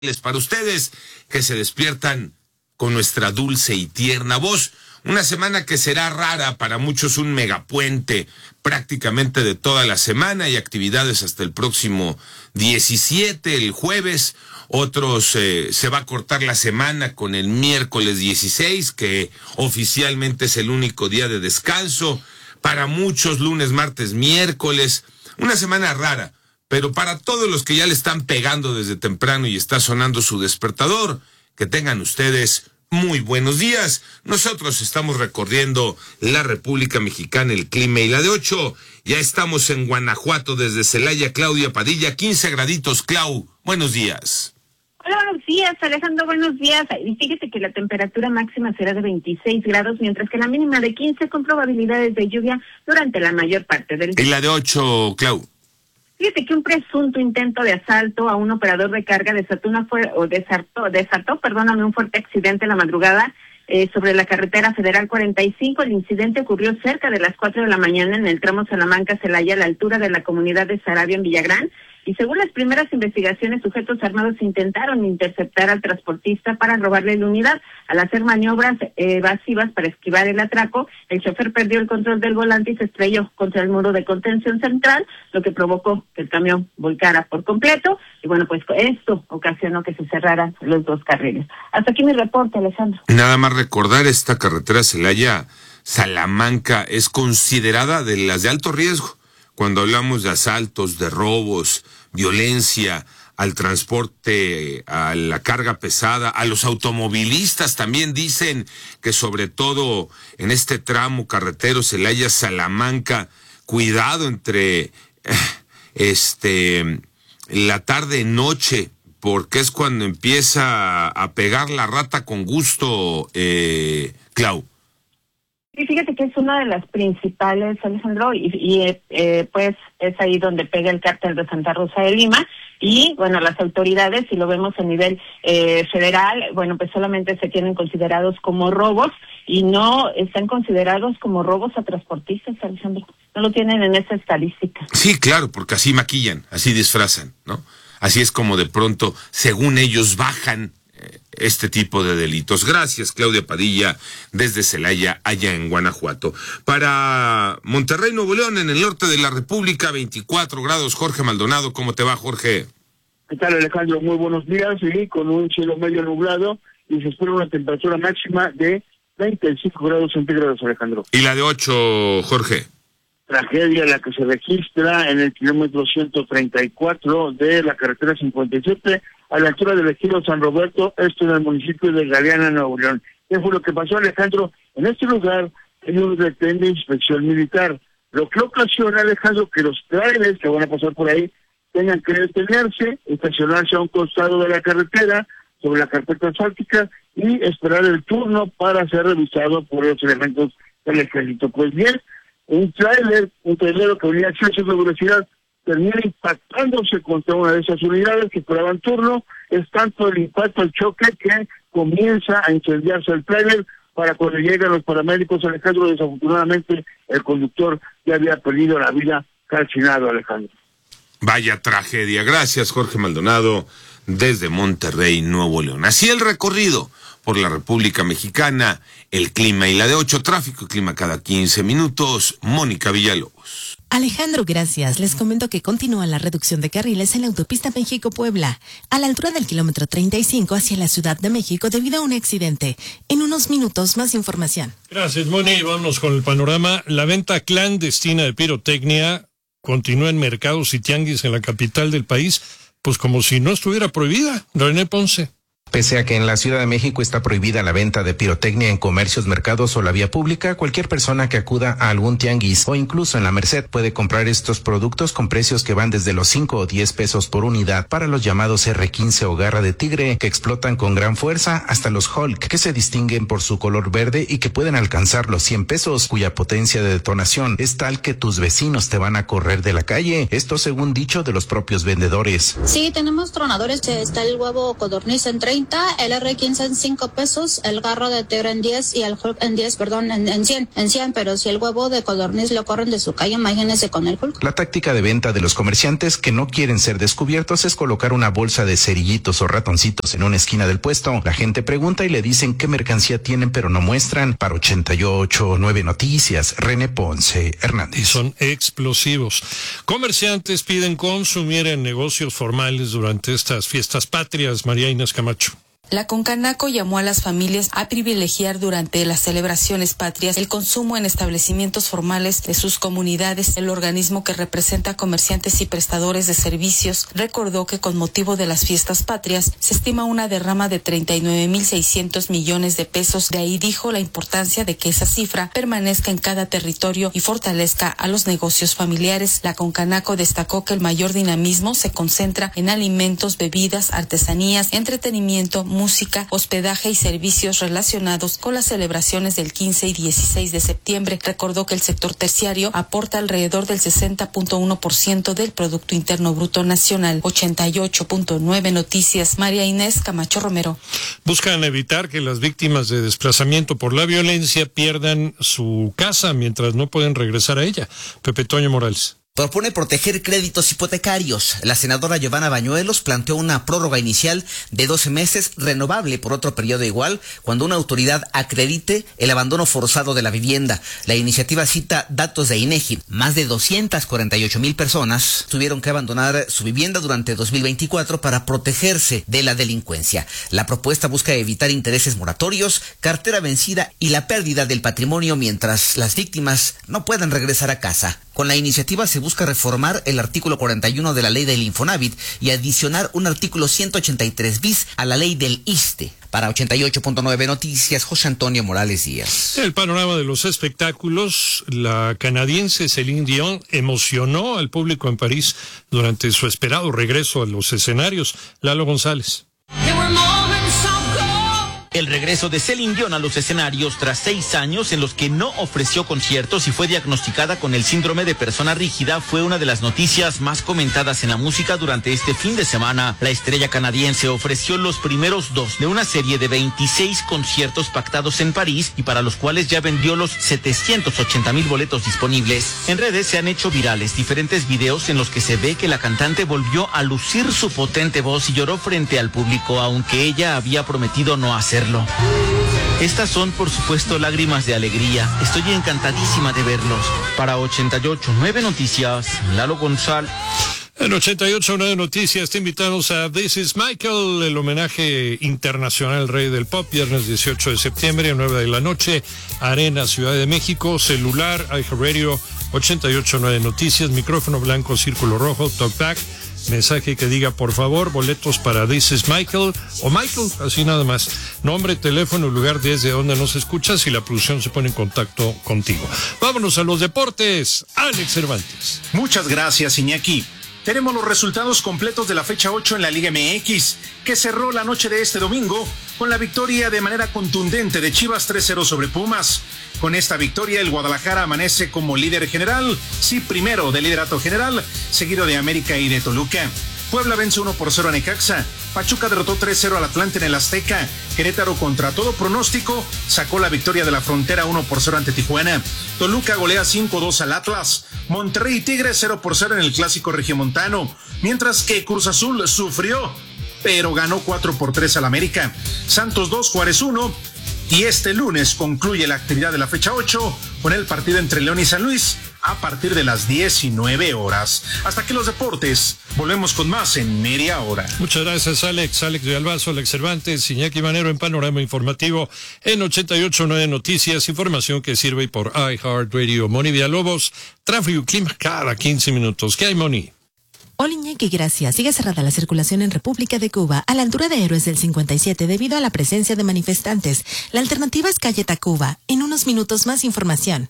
para ustedes que se despiertan con nuestra dulce y tierna voz. Una semana que será rara, para muchos un megapuente prácticamente de toda la semana y actividades hasta el próximo 17, el jueves. Otros se va a cortar la semana con el miércoles 16, que oficialmente es el único día de descanso. Para muchos lunes, martes, miércoles. Una semana rara. Pero para todos los que ya le están pegando desde temprano y está sonando su despertador, que tengan ustedes muy buenos días. Nosotros estamos recorriendo la República Mexicana, el clima y la de 8. Ya estamos en Guanajuato desde Celaya, Claudia Padilla, 15 graditos. Clau, buenos días. Hola, buenos días, Alejandro, buenos días. Y fíjate que la temperatura máxima será de 26 grados, mientras que la mínima de 15 con probabilidades de lluvia durante la mayor parte del día. Y la de 8, Clau. Fíjate que un presunto intento de asalto a un operador de carga desató un fuerte accidente la madrugada sobre la carretera federal 45. El incidente ocurrió cerca de las 4 de la mañana en el tramo Salamanca-Celaya, a la altura de la comunidad de Sarabia, en Villagrán. Y según las primeras investigaciones, sujetos armados intentaron interceptar al transportista para robarle la unidad. Al hacer maniobras evasivas para esquivar el atraco, el chofer perdió el control del volante y se estrelló contra el muro de contención central, lo que provocó que el camión volcara por completo. Y bueno, pues esto ocasionó que se cerraran los dos carriles. Hasta aquí mi reporte, Alejandro. Nada más recordar, esta carretera Celaya-Salamanca es considerada de las de alto riesgo. Cuando hablamos de asaltos, de robos, violencia, al transporte, a la carga pesada, a los automovilistas también dicen que sobre todo en este tramo carretero Celaya-Salamanca, cuidado entre la tarde-noche, porque es cuando empieza a pegar la rata con gusto, Clau. Sí, fíjate que es una de las principales, Alejandro, pues es ahí donde pega el cártel de Santa Rosa de Lima. Y bueno, las autoridades, si lo vemos a nivel federal, bueno, pues solamente se tienen considerados como robos y no están considerados como robos a transportistas, Alejandro. No lo tienen en esa estadística. Sí, claro, porque así maquillan, así disfrazan, ¿no? Así es como de pronto, según ellos, bajan este tipo de delitos. Gracias, Claudia Padilla, desde Celaya, allá en Guanajuato. Para Monterrey, Nuevo León, en el norte de la República, 24 grados. Jorge Maldonado, ¿cómo te va, Jorge? ¿Qué tal, Alejandro? Muy buenos días, y con un cielo medio nublado, y se espera una temperatura máxima de 35 grados centígrados, Alejandro. ¿Y la de 8, Jorge? Tragedia la que se registra en el kilómetro 134 de la carretera 57, a la altura del ejido San Roberto, esto en el municipio de Galeana, Nuevo León. ¿Qué fue lo que pasó, Alejandro? En este lugar hay un retén de inspección militar, lo que ocasiona, Alejandro, que los trailers que van a pasar por ahí tengan que detenerse, estacionarse a un costado de la carretera, sobre la carpeta asfáltica, y esperar el turno para ser revisado por los elementos del ejército. Pues bien, un trailero que venía a exceso de velocidad termina impactándose contra una de esas unidades que esperaban turno. Es tanto el impacto, el choque, que comienza a incendiarse el trailer. Para cuando llegan los paramédicos, Alejandro, desafortunadamente el conductor ya había perdido la vida calcinado, Alejandro. Vaya tragedia. Gracias, Jorge Maldonado, desde Monterrey, Nuevo León. Así el recorrido por la República Mexicana, el clima y la de 8, tráfico y clima cada 15 minutos. Mónica Villalobos. Alejandro, gracias. Les comento que continúa la reducción de carriles en la autopista México-Puebla, a la altura del kilómetro 35 hacia la Ciudad de México debido a un accidente. En unos minutos, más información. Gracias, Moni. Vámonos con el panorama. La venta clandestina de pirotecnia continúa en mercados y tianguis en la capital del país, pues como si no estuviera prohibida. René Ponce. Pese a que en la Ciudad de México está prohibida la venta de pirotecnia en comercios, mercados o la vía pública, cualquier persona que acuda a algún tianguis o incluso en la Merced puede comprar estos productos con precios que van desde los 5 o 10 pesos por unidad para los llamados R15 o garra de tigre, que explotan con gran fuerza, hasta los Hulk, que se distinguen por su color verde y que pueden alcanzar los 100 pesos, cuya potencia de detonación es tal que tus vecinos te van a correr de la calle. Esto según dicho de los propios vendedores. Sí, tenemos tronadores, está el huevo codorniz en 30, 30, el R15 en 5 pesos, el garro de tigre en 10 y el Hulk en 10, perdón, en 100, pero si el huevo de codorniz lo corren de su calle, imagínense con el Hulk. La táctica de venta de los comerciantes que no quieren ser descubiertos es colocar una bolsa de cerillitos o ratoncitos en una esquina del puesto. La gente pregunta y le dicen qué mercancía tienen, pero no muestran. Para 88.9 Noticias, René Ponce Hernández. Y son explosivos. Comerciantes piden consumir en negocios formales durante estas fiestas patrias. María Inés Camacho. La Concanaco llamó a las familias a privilegiar durante las celebraciones patrias el consumo en establecimientos formales de sus comunidades. El organismo que representa a comerciantes y prestadores de servicios recordó que con motivo de las fiestas patrias se estima una derrama de 39.600 millones de pesos. De ahí dijo la importancia de que esa cifra permanezca en cada territorio y fortalezca a los negocios familiares. La Concanaco destacó que el mayor dinamismo se concentra en alimentos, bebidas, artesanías, entretenimiento, música, hospedaje y servicios relacionados con las celebraciones del 15 y 16 de septiembre. Recordó que el sector terciario aporta alrededor del 60.1% del Producto Interno Bruto Nacional. 88.9 Noticias, María Inés Camacho Romero. Buscan evitar que las víctimas de desplazamiento por la violencia pierdan su casa mientras no pueden regresar a ella. Pepe Toño Morales. Propone proteger créditos hipotecarios. La senadora Giovanna Bañuelos planteó una prórroga inicial de 12 meses, renovable por otro periodo igual, cuando una autoridad acredite el abandono forzado de la vivienda. La iniciativa cita datos de INEGI. Más de 248,000 personas tuvieron que abandonar su vivienda durante 2024 para protegerse de la delincuencia. La propuesta busca evitar intereses moratorios, cartera vencida y la pérdida del patrimonio mientras las víctimas no puedan regresar a casa. Con la iniciativa se busca reformar el artículo 41 de la ley del Infonavit y adicionar un artículo 183 bis a la ley del ISSSTE. Para 88.9 Noticias, José Antonio Morales Díaz. El panorama de los espectáculos, la canadiense Céline Dion emocionó al público en París durante su esperado regreso a los escenarios. Lalo González. El regreso de Céline Dion a los escenarios tras 6 años en los que no ofreció conciertos y fue diagnosticada con el síndrome de persona rígida fue una de las noticias más comentadas en la música durante este fin de semana. La estrella canadiense ofreció los primeros 2 de una serie de 26 conciertos pactados en París y para los cuales ya vendió los 780,000 boletos disponibles. En redes se han hecho virales diferentes videos en los que se ve que la cantante volvió a lucir su potente voz y lloró frente al público, aunque ella había prometido no hacerlo. Estas son, por supuesto, lágrimas de alegría. Estoy encantadísima de verlos. Para 88.9 Noticias, Lalo González. En 88.9 Noticias te invitamos a This is Michael, el homenaje internacional al rey del pop, viernes 18 de septiembre, 9 de la noche, Arena, Ciudad de México, celular, iHeartRadio, 88.9 Noticias, micrófono blanco, círculo rojo, talkback. Mensaje que diga, por favor, boletos para This is Michael, o Michael, así nada más. Nombre, teléfono, lugar desde donde nos escuchas y la producción se pone en contacto contigo. Vámonos a los deportes. Alex Cervantes. Muchas gracias, Iñaki. Tenemos los resultados completos de la fecha 8 en la Liga MX, que cerró la noche de este domingo con la victoria de manera contundente de Chivas 3-0 sobre Pumas. Con esta victoria, el Guadalajara amanece como líder general, sí, primero del liderato general, seguido de América y de Toluca. Puebla vence 1-0 a Necaxa. Pachuca derrotó 3-0 al Atlante en el Azteca. Querétaro, contra todo pronóstico, sacó la victoria de la Frontera 1-0 ante Tijuana. Toluca golea 5-2 al Atlas. Monterrey y Tigres 0-0 en el Clásico Regiomontano. Mientras que Cruz Azul sufrió, pero ganó 4-3 al América. Santos 2, Juárez 1. Y este lunes concluye la actividad de la fecha 8 con el partido entre León y San Luis a partir de las 19 horas. Hasta aquí los deportes. Volvemos con más en media hora. Muchas gracias, Alex. Alex de Albazo, Alex Cervantes, Iñaki Manero en Panorama Informativo en 88.9 Noticias. Información que sirve por iHeartRadio. Moni Villalobos, tráfico y clima cada 15 minutos. ¿Qué hay, Moni? Hola, Iñaki, gracias. Sigue cerrada la circulación en República de Cuba a la altura de Héroes del 57 debido a la presencia de manifestantes. La alternativa es calle Tacuba. En unos minutos más información.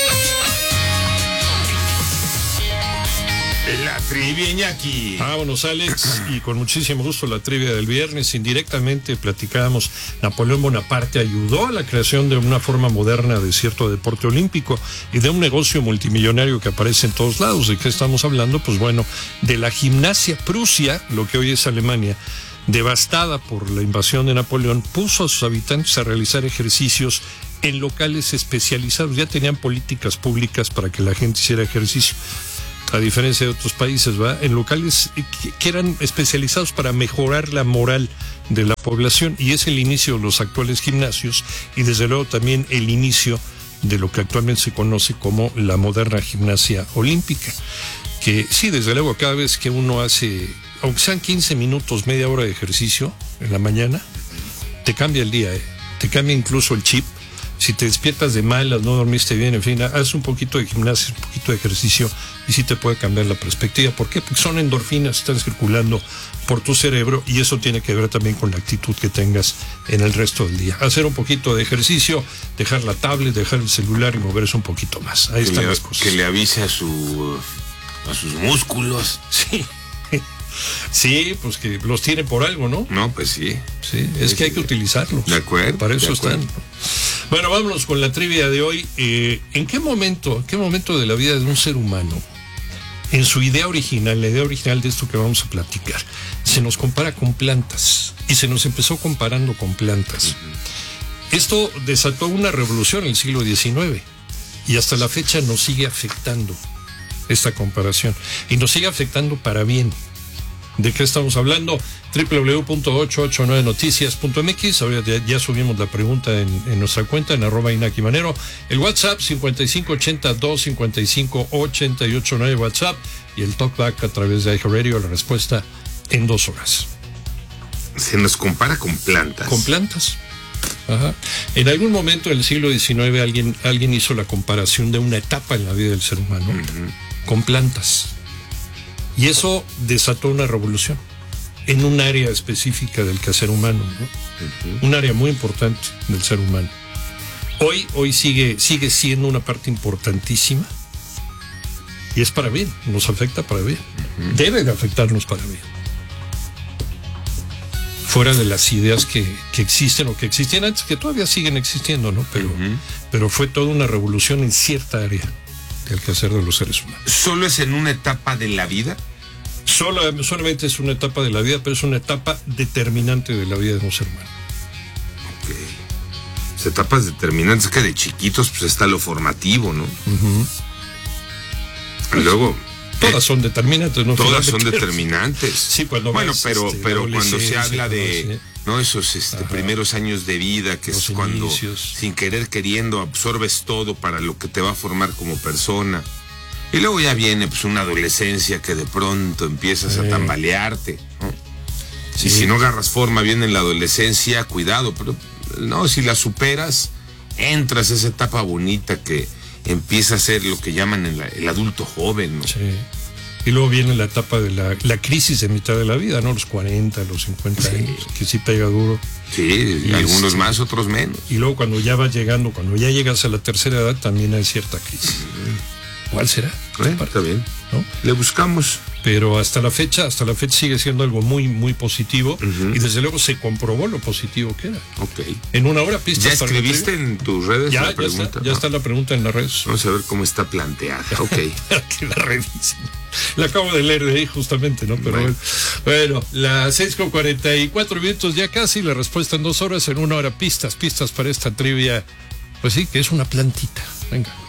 La trivia, Iñaki. Vámonos, Alex, y con muchísimo gusto la trivia del viernes. Indirectamente platicábamos, Napoleón Bonaparte ayudó a la creación de una forma moderna de cierto deporte olímpico y de un negocio multimillonario que aparece en todos lados. ¿De qué estamos hablando? Pues bueno, de la gimnasia Prusia, lo que hoy es Alemania. devastada por la invasión de Napoleón, puso a sus habitantes a realizar ejercicios en locales especializados. Ya tenían políticas públicas para que la gente hiciera ejercicio, a diferencia de otros países, ¿va? En locales que eran especializados para mejorar la moral de la población, y es el inicio de los actuales gimnasios, y desde luego también el inicio de lo que actualmente se conoce como la moderna gimnasia olímpica, que sí, desde luego, cada vez que uno hace, aunque sean 15 minutos, media hora de ejercicio en la mañana, te cambia el día, te cambia incluso el chip. Si te despiertas de malas, no dormiste bien, en fin, haz un poquito de gimnasia, un poquito de ejercicio, y sí te puede cambiar la perspectiva. ¿Por qué? Porque son endorfinas, están circulando por tu cerebro, y eso tiene que ver también con la actitud que tengas en el resto del día. Hacer un poquito de ejercicio, dejar la tablet, dejar el celular y moverse un poquito más. Ahí están las cosas. Que le avise a sus músculos. Sí. Sí, pues que los tiene por algo, ¿no? No, pues sí. Sí, es que hay que utilizarlos. De acuerdo. Para eso están. Bueno, vámonos con la trivia de hoy. ¿En qué momento de la vida de un ser humano, en su idea original, la idea original de esto que vamos a platicar, se nos compara con plantas? Y se nos empezó comparando con plantas. Esto desató una revolución en el siglo XIX, y hasta la fecha nos sigue afectando esta comparación, y nos sigue afectando para bien. ¿De qué estamos hablando? www.889noticias.mx. Ahora ya subimos la pregunta en nuestra cuenta, en @InakiManero. El WhatsApp 5582-55-889 WhatsApp, y el talkback a través de iHeartRadio. La respuesta en 2 horas. Se nos compara con plantas. Con plantas. Ajá. En algún momento del siglo XIX alguien hizo la comparación de una etapa en la vida del ser humano con plantas. Y eso desató una revolución en un área específica del quehacer humano, ¿no? Un área muy importante del ser humano. Hoy sigue siendo una parte importantísima, y es para bien, nos afecta para bien. Debe de afectarnos para bien. Fuera de las ideas que existen o que existían antes, que todavía siguen existiendo, ¿no? Pero fue toda una revolución en cierta área del quehacer de los seres humanos. ¿Solo es en una etapa de la vida? Solamente es una etapa de la vida, pero es una etapa determinante de la vida de un ser humano. Ok. Las etapas determinantes, que de chiquitos pues está lo formativo, ¿no? Y luego... Todas son determinantes, ¿no? Todas son determinantes. Sí, cuando bueno, ves, pero cuando se habla de... ¿no? Esos primeros años de vida, que los es cuando inicios, sin querer queriendo absorbes todo para lo que te va a formar como persona. Y luego ya viene pues una adolescencia que de pronto empiezas a tambalearte, ¿no? Sí. Y si no agarras forma bien en la adolescencia, cuidado, pero no, si la superas, entras a esa etapa bonita que empieza a ser lo que llaman el adulto joven, ¿no? Sí. Y luego viene la etapa de la crisis de mitad de la vida, ¿no? Los 40, los 50 años, que sí pega duro. Sí, y algunos más, otros menos. Y luego cuando ya vas llegando, cuando ya llegas a la tercera edad, también hay cierta crisis. ¿Cuál será? Está bien, ¿no? Le buscamos. Pero hasta la fecha sigue siendo algo muy, muy positivo, y desde luego se comprobó lo positivo que era. Ok. En una hora, pistas. ¿Ya escribiste en tus redes la pregunta? Ya está la pregunta en las redes. Vamos a ver cómo está planteada. Ok. Que la revisen. La acabo de leer de ahí justamente, ¿no? Pero bueno, las 6:44 ya casi, la respuesta en 2 horas, en 1 hora pistas para esta trivia. Pues sí, que es una plantita. Venga.